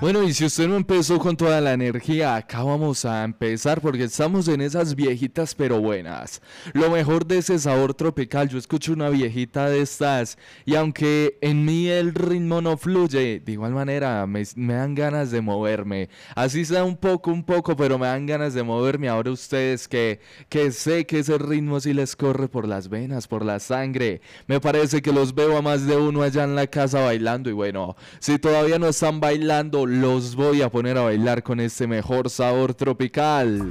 Bueno, y si usted no empezó con toda la energía, acá vamos a empezar porque estamos en esas viejitas pero buenas. Lo mejor de ese sabor tropical, yo escucho una viejita de estas y aunque en mí el ritmo no fluye, de igual manera me dan ganas de moverme. Así sea un poco, pero me dan ganas de moverme. Ahora ustedes que sé que ese ritmo sí les corre por las venas, por la sangre. Me parece que los veo a más de uno allá en la casa bailando y bueno, si todavía no están bailando, los voy a poner a bailar con este mejor sabor tropical.